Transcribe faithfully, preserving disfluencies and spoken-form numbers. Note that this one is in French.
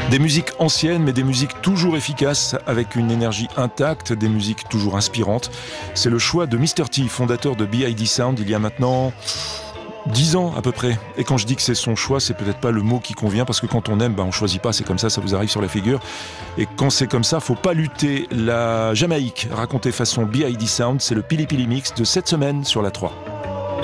Des musiques anciennes, mais des musiques toujours efficaces, avec une énergie intacte, des musiques toujours inspirantes. C'est le choix de mister T, fondateur de B I D Sound, il y a maintenant dix ans à peu près. Et quand je dis que c'est son choix, c'est peut-être pas le mot qui convient, parce que quand on aime, ben on choisit pas, c'est comme ça, ça vous arrive sur la figure. Et quand c'est comme ça, faut pas lutter. La Jamaïque, racontée façon B I D Sound, c'est le Pili Pili Mix de cette semaine sur la trois.